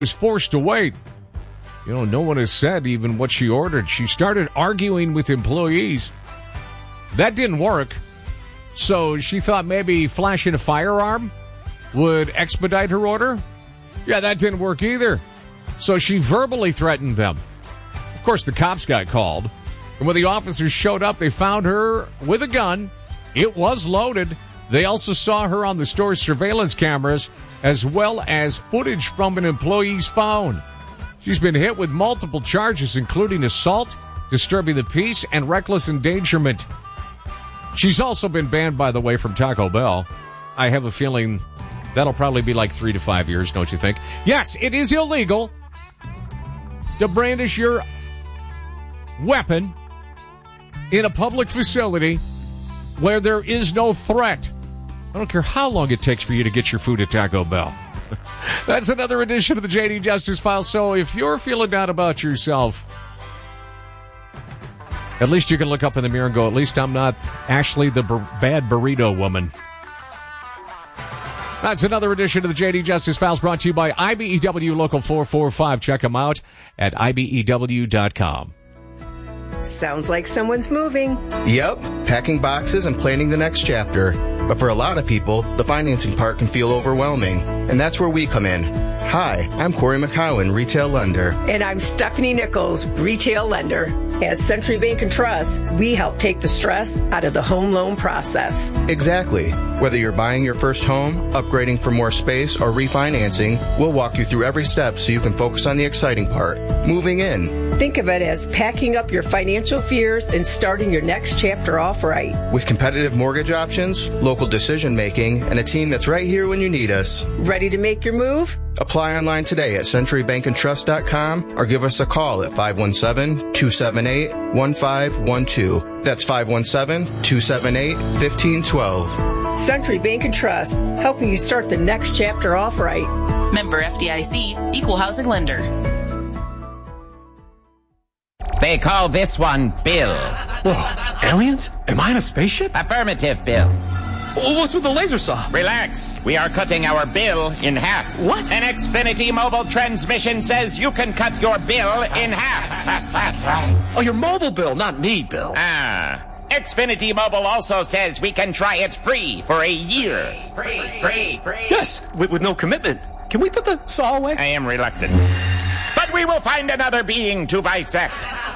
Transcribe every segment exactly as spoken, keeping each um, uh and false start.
was forced to wait. You know, no one has said even what she ordered. She started arguing with employees. That didn't work. So she thought maybe flashing a firearm would expedite her order. Yeah, that didn't work either. So she verbally threatened them. Of course, the cops got called. And when the officers showed up, they found her with a gun. It was loaded. They also saw her on the store's surveillance cameras, as well as footage from an employee's phone. She's been hit with multiple charges, including assault, disturbing the peace, and reckless endangerment. She's also been banned, by the way, from Taco Bell. I have a feeling that'll probably be like three to five years, don't you think? Yes, it is illegal to brandish your weapon in a public facility where there is no threat. I don't care how long it takes for you to get your food at Taco Bell. That's another edition of the J D Justice File. So if you're feeling down about yourself, at least you can look up in the mirror and go, at least I'm not Ashley the bur- bad burrito woman. That's another edition of the J D Justice Files, brought to you by I B E W Local four forty-five. Check them out at I B E W dot com. Sounds like someone's moving. Yep, packing boxes and planning the next chapter. But for a lot of people, the financing part can feel overwhelming. And that's where we come in. Hi, I'm Corey McCowan, retail lender. And I'm Stephanie Nichols, retail lender. As Century Bank and Trust, we help take the stress out of the home loan process. Exactly. Whether you're buying your first home, upgrading for more space, or refinancing, we'll walk you through every step so you can focus on the exciting part, moving in. Think of it as packing up your financial fears and starting your next chapter off right. With competitive mortgage options, local decision making, and a team that's right here when you need us. Ready to make your move? Apply online today at century bank and trust dot com or give us a call at five one seven, two seven eight, one five one two. That's five one seven, two seven eight, one five one two. Century Bank and Trust, helping you start the next chapter off right. Member F D I C, Equal Housing Lender. They call this one Bill. Whoa, aliens? Am I in a spaceship? Affirmative, Bill. Well, what's with the laser saw? Relax. We are cutting our bill in half. What? An Xfinity mobile transmission says you can cut your bill in half. Oh, your mobile bill, not me, Bill. Ah. Xfinity Mobile also says we can try it free for a year. Free, free, free. Yes, with, with no commitment. Can we put the saw away? I am reluctant. But we will find another being to bisect.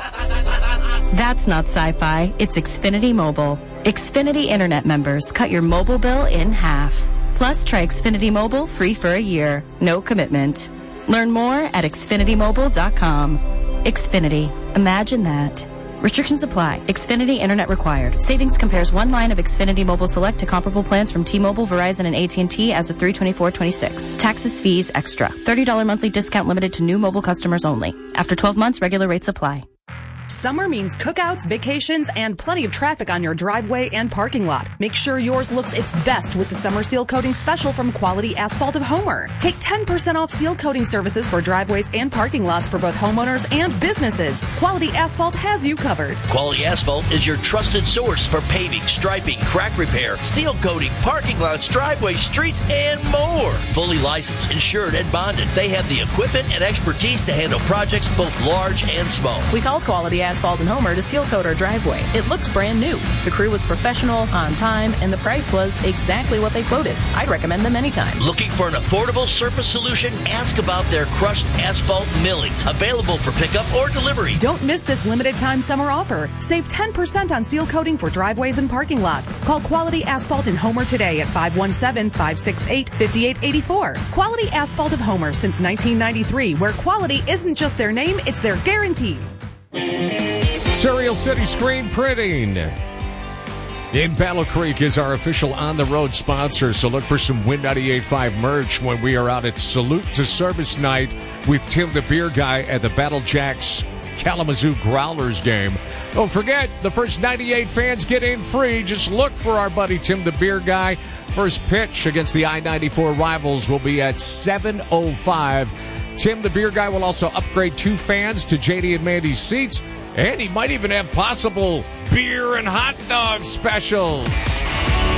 That's not sci-fi. It's Xfinity Mobile. Xfinity Internet members cut your mobile bill in half. Plus, try Xfinity Mobile free for a year. No commitment. Learn more at xfinity mobile dot com. Xfinity. Imagine that. Restrictions apply. Xfinity Internet required. Savings compares one line of Xfinity Mobile Select to comparable plans from T-Mobile, Verizon, and A T and T as of three twenty-four twenty-six. Taxes, fees, extra. thirty dollars monthly discount limited to new mobile customers only. After twelve months, regular rates apply. Summer means cookouts, vacations, and plenty of traffic on your driveway and parking lot. Make sure yours looks its best with the Summer Seal Coating Special from Quality Asphalt of Homer. Take ten percent off seal coating services for driveways and parking lots for both homeowners and businesses. Quality Asphalt has you covered. Quality Asphalt is your trusted source for paving, striping, crack repair, seal coating, parking lots, driveways, streets, and more. Fully licensed, insured, and bonded. They have the equipment and expertise to handle projects both large and small. We called Quality Asphalt and Homer to seal coat our driveway. It looks brand new. The crew was professional, on time, and the price was exactly what they quoted. I'd recommend them anytime. Looking for an affordable surface solution? Ask about their crushed asphalt millings, available for pickup or delivery. Don't miss this limited time summer offer. Save ten percent on seal coating for driveways and parking lots. Call Quality Asphalt and Homer today at five one seven, five six eight, five eight eight four. Quality Asphalt of Homer since nineteen ninety-three, where quality isn't just their name, it's their guarantee. Cereal City Screen Printing in Battle Creek is our official on-the-road sponsor, so look for some Win ninety-eight point five merch when we are out at Salute to Service Night with Tim the Beer Guy at the Battle Jacks Kalamazoo Growlers game. Don't forget, the first ninety-eight fans get in free. Just look for our buddy Tim the Beer Guy. First pitch against the I ninety-four Rivals will be at seven oh five. Tim the Beer Guy will also upgrade two fans to J D and Mandy's seats. And he might even have possible beer and hot dog specials.